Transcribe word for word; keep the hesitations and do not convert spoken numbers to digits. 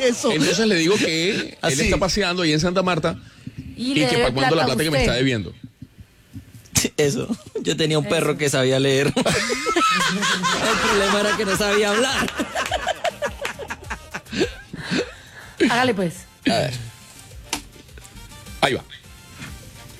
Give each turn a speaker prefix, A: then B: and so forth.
A: eso?
B: Entonces le digo que
A: Así.
B: él está paseando ahí en Santa Marta
C: Y,
B: y,
C: le
B: que
C: debe
B: para cuando la
C: a
B: plata que me
C: usted.
B: está debiendo.
A: Eso. Yo tenía un perro
C: Eso.
A: que sabía leer. El problema era que no sabía hablar.
C: Hágale pues.
A: A ver.
B: Ahí va.